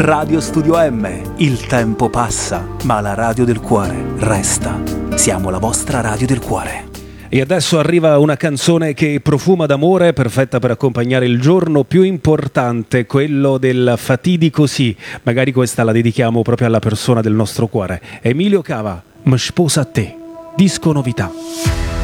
Radio Studio M. Il tempo passa, ma la radio del cuore resta. Siamo la vostra radio del cuore. E adesso arriva una canzone che profuma d'amore, perfetta per accompagnare il giorno più importante, quello del fatidico sì. Magari questa la dedichiamo proprio alla persona del nostro cuore. Emilio Cava, Mi sposa a te, disco novità.